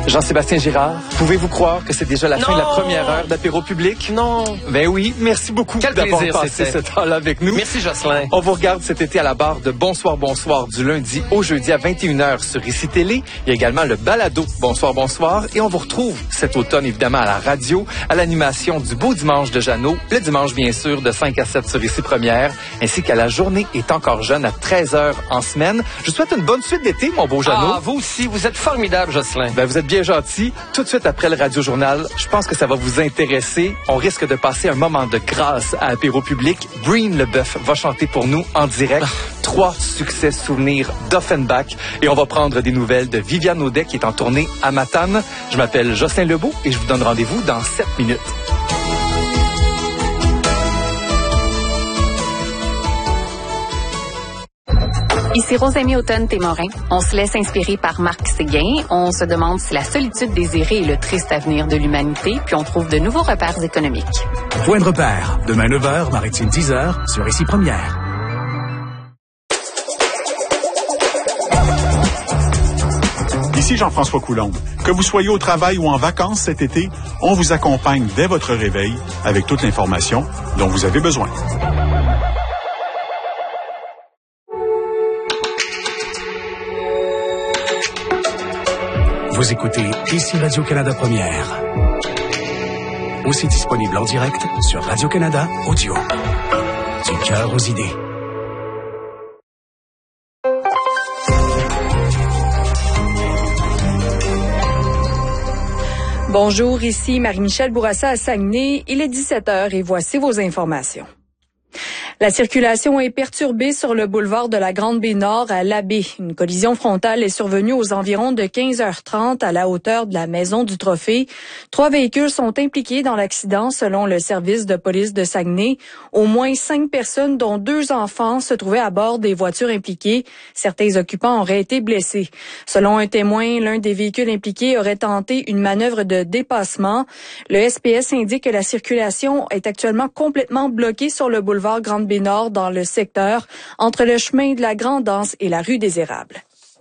Jean-Sébastien Girard, pouvez-vous croire que c'est déjà la fin de la première heure d'apéro public? Non. Ben oui, merci beaucoup d'avoir passé ce temps-là avec nous. Merci Jocelyn. On vous regarde cet été à la barre de Bonsoir, Bonsoir du lundi au jeudi à 21h sur ICI Télé. Il y a également le balado Bonsoir, Bonsoir. Et on vous retrouve cet automne évidemment à la radio, à l'animation du Beau Dimanche de Jeannot, le dimanche bien sûr de 5 à 7 sur ICI Première, ainsi qu'à la Journée est encore jeune à 13h en semaine. Je vous souhaite une bonne suite d'été, mon beau Jeannot. Ah, vous aussi, vous êtes formidable, Jocelyn. Ben, vous êtes bien gentil. Tout de suite après le Radio Journal, je pense que ça va vous intéresser. On risque de passer un moment de grâce à apéro public. Breen Leboeuf va chanter pour nous en direct 3 succès souvenirs d'Offenbach. Et on va prendre des nouvelles de Viviane Audet qui est en tournée à Matane. Je m'appelle Jocelyn Lebeau et je vous donne rendez-vous dans 7 minutes. Ici Rosamie Automne-Témorin. On se laisse inspirer par Marc Séguin. On se demande si la solitude désirée est le triste avenir de l'humanité, puis on trouve de nouveaux repères économiques. Point de repère. Demain 9h, Maritime 10h, sur ICI Première. Ici Jean-François Coulombe. Que vous soyez au travail ou en vacances cet été, on vous accompagne dès votre réveil avec toute l'information dont vous avez besoin. Vous écoutez ici Radio-Canada Première. Aussi disponible en direct sur Radio-Canada Audio. Du cœur aux idées. Bonjour, ici Marie-Michel Bourassa à Saguenay. Il est 17h et voici vos informations. La circulation est perturbée sur le boulevard de la Grande-Baie-Nord à Labbé. Une collision frontale est survenue aux environs de 15h30 à la hauteur de la Maison du Trophée. 3 véhicules sont impliqués dans l'accident selon le service de police de Saguenay. Au moins 5 personnes, dont 2 enfants, se trouvaient à bord des voitures impliquées. Certains occupants auraient été blessés. Selon un témoin, l'un des véhicules impliqués aurait tenté une manœuvre de dépassement. Le SPS indique que la circulation est actuellement complètement bloquée sur le boulevard Grande-Baie-Nord dans le secteur entre le chemin de la Grande-Anse et la rue des Érables.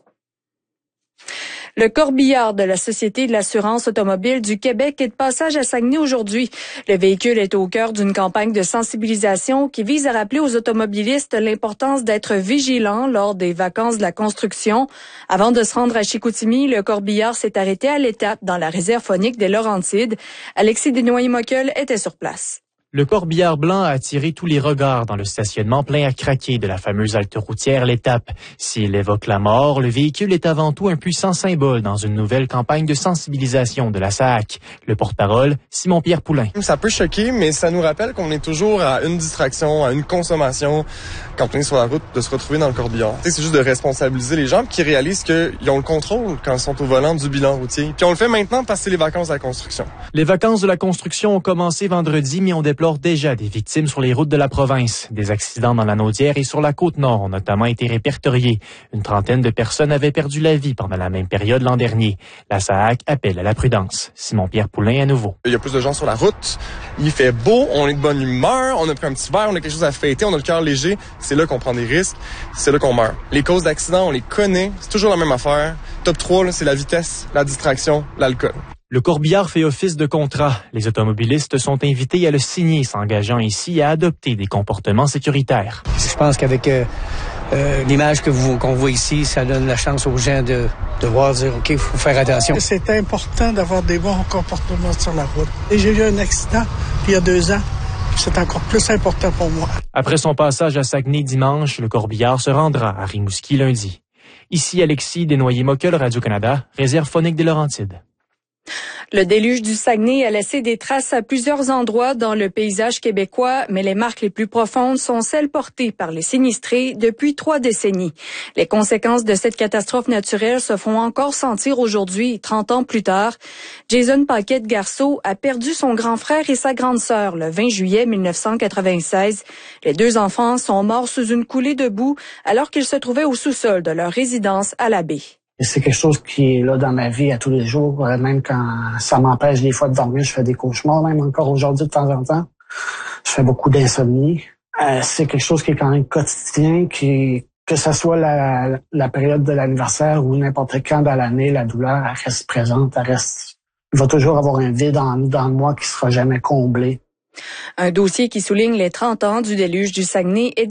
Le corbillard de la Société de l'assurance automobile du Québec est de passage à Saguenay aujourd'hui. Le véhicule est au cœur d'une campagne de sensibilisation qui vise à rappeler aux automobilistes l'importance d'être vigilants lors des vacances de la construction. Avant de se rendre à Chicoutimi, le corbillard s'est arrêté à l'étape dans la réserve faunique des Laurentides. Alexis Desnoyers-Moqueul était sur place. Le corbillard blanc a attiré tous les regards dans le stationnement plein à craquer de la fameuse halte routière L'Étape. S'il évoque la mort, le véhicule est avant tout un puissant symbole dans une nouvelle campagne de sensibilisation de la SAAQ. Le porte-parole, Simon-Pierre Poulain. Ça peut choquer, mais ça nous rappelle qu'on est toujours à une distraction, à une consommation quand on est sur la route, de se retrouver dans le corbillard. C'est juste de responsabiliser les gens qui réalisent qu'ils ont le contrôle quand ils sont au volant du bilan routier. Puis on le fait maintenant parce que c'est les vacances de la construction. Les vacances de la construction ont commencé vendredi, mais on déplore déjà des victimes sur les routes de la province. Des accidents dans la Naudière et sur la Côte-Nord ont notamment été répertoriés. Une trentaine de personnes avaient perdu la vie pendant la même période l'an dernier. La SAAQ appelle à la prudence. Simon-Pierre Poulain à nouveau. Il y a plus de gens sur la route. Il fait beau, on est de bonne humeur, on a pris un petit verre, on a quelque chose à fêter, on a le cœur léger. C'est là qu'on prend des risques, c'est là qu'on meurt. Les causes d'accidents, on les connaît, c'est toujours la même affaire. Top 3, là, c'est la vitesse, la distraction, l'alcool. Le corbillard fait office de contrat. Les automobilistes sont invités à le signer, s'engageant ici à adopter des comportements sécuritaires. Je pense qu'avec l'image qu'on voit ici, ça donne la chance aux gens de voir dire OK, il faut faire attention. C'est important d'avoir des bons comportements sur la route. Et j'ai eu un accident il y a 2 ans. C'est encore plus important pour moi. Après son passage à Saguenay dimanche, le corbillard se rendra à Rimouski lundi. Ici Alexis Desnoyers-Moqueul, Radio-Canada, réserve faunique des Laurentides. Le déluge du Saguenay a laissé des traces à plusieurs endroits dans le paysage québécois, mais les marques les plus profondes sont celles portées par les sinistrés depuis 3 décennies. Les conséquences de cette catastrophe naturelle se font encore sentir aujourd'hui, 30 ans plus tard. Jason Paquette-Garceau a perdu son grand frère et sa grande sœur le 20 juillet 1996. Les 2 enfants sont morts sous une coulée de boue alors qu'ils se trouvaient au sous-sol de leur résidence à Labbé. C'est quelque chose qui est là dans ma vie à tous les jours, même quand ça m'empêche des fois de dormir, je fais des cauchemars, même encore aujourd'hui de temps en temps. Je fais beaucoup d'insomnie. C'est quelque chose qui est quand même quotidien, qui Que ce soit la période de l'anniversaire ou n'importe quand dans l'année, la douleur, elle reste présente, il va toujours avoir un vide dans moi qui sera jamais comblé. Un dossier qui souligne les 30 ans du déluge du Saguenay est